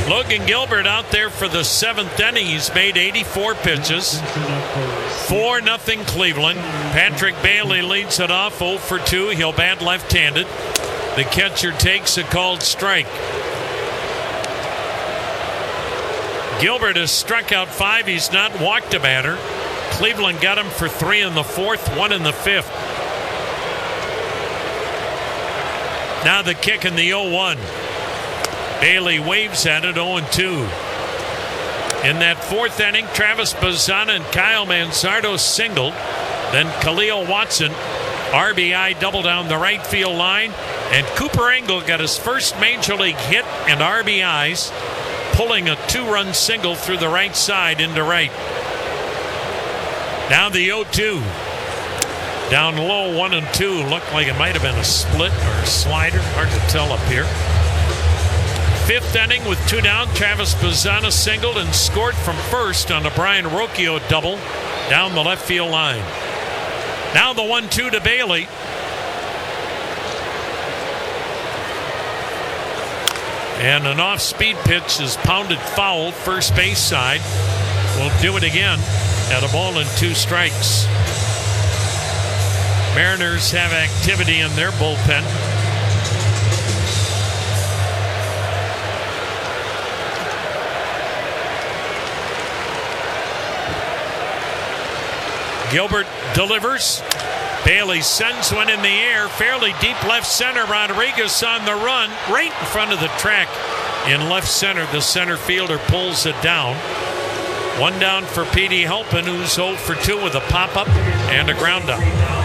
Logan Gilbert out there for the 7th inning. He's made 84 pitches. 4-0 Cleveland. Patrick Bailey leads it off 0 for 2. He'll bat left-handed. The catcher takes a called strike. Gilbert has struck out 5. He's not walked a batter. Cleveland got him for 3 in the 4th, 1 in the 5th. Now the kick in the 0-1. Bailey waves at it, 0-2. In that 4th inning, Travis Bazzana and Kyle Manzardo singled. Then Khalil Watson, RBI double down the right field line. And Cooper Engel got his first major league hit and RBIs, pulling a 2-run single through the right side into right. Now the 0-2. Down low, 1-2. Looked like it might have been a split or a slider. Hard to tell up here. 5th inning with 2 down. Travis Bazzana singled and scored from first on a Brian Rocchio double down the left field line. Now the 1-2 to Bailey. And an off-speed pitch is pounded foul, first base side. We'll do it again at a ball and 2 strikes. Mariners have activity in their bullpen. Gilbert delivers. Bailey sends one in the air, fairly deep left center. Rodriguez on the run, right in front of the track in left center. The center fielder pulls it down. 1 down for Petey Halpin, who's 0 for 2 with a pop-up and a ground out.